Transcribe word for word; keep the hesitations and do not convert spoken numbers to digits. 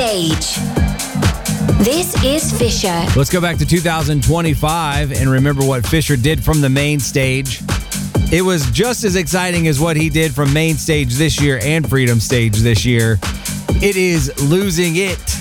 stage. This is Fisher. Let's go back to two thousand twenty-five and remember what Fisher did from the main stage. It was just as exciting as what he did from main stage this year and Freedom Stage this year. It is Losing It.